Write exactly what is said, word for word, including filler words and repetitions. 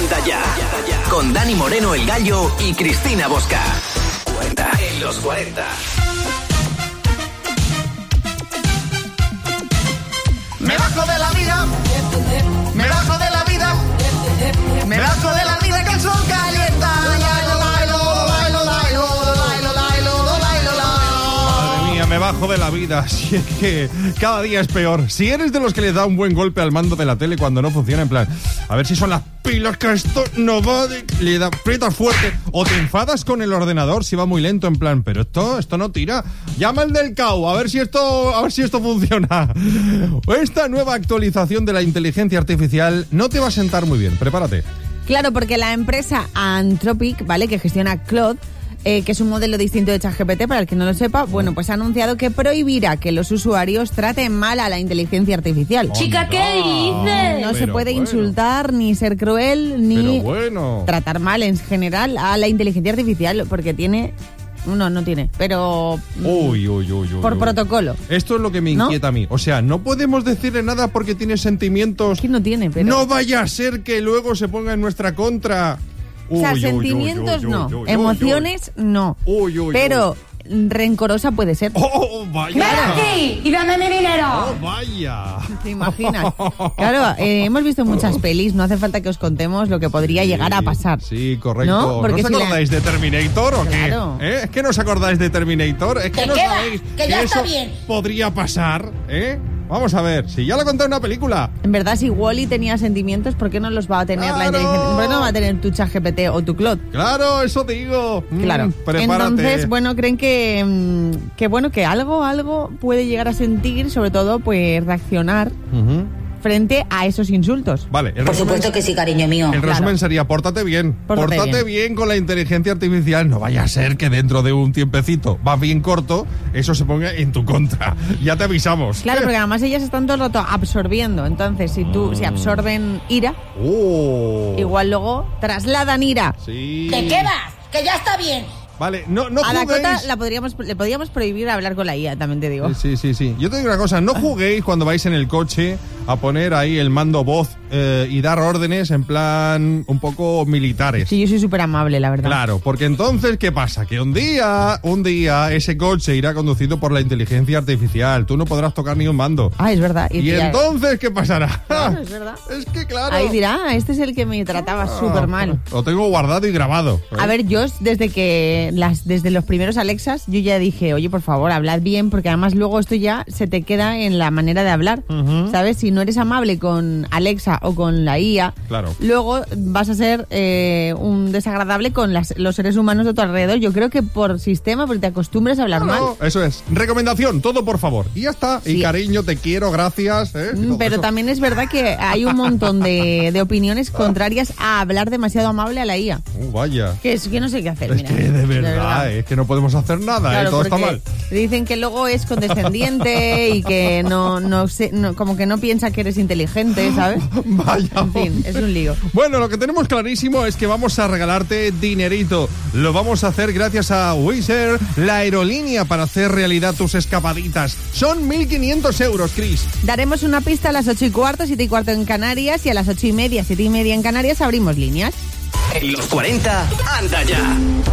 Anda Ya. Con Dani Moreno el Gallo y Cristina Bosca. cuarenta en los cuarenta. Me bajo de la vida, me bajo de la vida, me bajo de la vida que el sol calienta. Madre mía, me bajo de la vida. Si es que cada día es peor. Si eres de los que le da un buen golpe al mando de la tele cuando no funciona, en plan, a ver si son las pilas que esto no va, de... le da, aprietas fuerte, o te enfadas con el ordenador si va muy lento, en plan, pero esto esto no tira. Llama al del C A U, a ver si esto a ver si esto funciona. Esta nueva actualización de la inteligencia artificial no te va a sentar muy bien, prepárate. Claro, porque la empresa Anthropic, ¿vale?, que gestiona Claude, Eh, que es un modelo distinto de ChatGPT, para el que no lo sepa, bueno, pues ha anunciado que prohibirá que los usuarios traten mal a la inteligencia artificial. Oh, Chica, ¿qué dices? No pero se puede bueno. insultar, ni ser cruel, ni Pero bueno. tratar mal en general a la inteligencia artificial, porque tiene... No, no tiene, pero... Uy, uy, uy, uy. por uy. protocolo. Esto es lo que me ¿No? inquieta a mí. O sea, no podemos decirle nada porque tiene sentimientos. Que no tiene, pero... No vaya a ser que luego se ponga en nuestra contra. O sea, Uy, uy, sentimientos uy, uy, no, uy, uy, emociones no. Uy, uy, pero rencorosa puede ser. Oh, oh, vaya. ¡Ven aquí y dame mi dinero! Oh, vaya. ¿Te imaginas? Claro, eh, hemos visto muchas pelis, no hace falta que os contemos lo que podría Sí, llegar a pasar. Sí, correcto. ¿No? ¿No, Porque os si la- acordáis de Terminator o qué? Claro. ¿Eh? ¿Es que no os acordáis de Terminator? ¿Es que ¿Que no qué va? sabéis Que ya está eso bien. podría pasar? ¿Eh? Vamos a ver, si ya lo conté en una película. En verdad, si Wall-E tenía sentimientos, ¿por qué no los va a tener la ¡Claro! inteligencia? ¿Por qué no va a tener tu ChatGPT o tu Claude? Claro, eso digo. Mm, Claro. prepárate. Entonces, bueno, creen que, mm, que bueno, que algo, algo puede llegar a sentir, sobre todo, pues reaccionar Ujú. frente a esos insultos. Vale, el Por resumen- supuesto que sí, cariño mío. El Claro. resumen sería, pórtate bien, Pórtate pórtate, bien. bien. con la inteligencia artificial, no vaya a ser que dentro de un tiempecito, va bien corto, eso se ponga en tu contra. Ya te avisamos. Claro, porque además ellas están todo el rato absorbiendo. Entonces, si tú, si absorben ira, Oh. igual luego trasladan ira. Sí. ¿De qué vas? Que ya está bien. Vale, no, no A Dakota juguéis. la podríamos, le podríamos prohibir hablar con la I A, también te digo. Sí, sí, sí. Yo te digo una cosa, no juguéis cuando vais en el coche a poner ahí el mando voz eh, y dar órdenes en plan un poco militares. Sí, yo soy súper amable, la verdad. Claro, porque entonces, ¿qué pasa? Que un día, un día, ese coche irá conducido por la inteligencia artificial. Tú no podrás tocar ni un mando. Ah, es verdad. ¿Y ya- entonces qué pasará? Claro, es verdad. Es que claro. Ahí dirá, "Ah, este es el que me trataba súper mal. Lo tengo guardado y grabado. ¿eh? A ver, yo desde que las desde los primeros Alexas, yo ya dije, oye, por favor, hablad bien, porque además luego esto ya se te queda en la manera de hablar, Ujú. ¿sabes? Si no eres amable con Alexa o con la I A, Claro. luego vas a ser eh, un desagradable con las- los seres humanos de tu alrededor. Yo creo que por sistema, porque te acostumbras a hablar mal. No, eso es. Recomendación, todo por favor. Y ya está. Y Sí. cariño, te quiero, gracias. ¿eh? Mm, Todo Pero eso. también es verdad que hay un montón de, de opiniones contrarias a hablar demasiado amable a la I A. Uh, vaya. Que es que no sé qué hacer, Es mira. que de verdad, es que no podemos hacer nada, Claro, ¿eh? Todo está porque mal. dicen que luego es condescendiente y que no, no sé, no- como que no piensa que eres inteligente, ¿sabes? Vaya. En fin, es un lío. Bueno, lo que tenemos clarísimo es que vamos a regalarte dinerito. Lo vamos a hacer gracias a Wizz Air, la aerolínea para hacer realidad tus escapaditas. Son mil quinientos euros, Chris. Daremos una pista a las ocho y cuarto, siete y cuarto en Canarias, y a las ocho y media, siete y media en Canarias abrimos líneas. En los cuarenta, Anda Ya.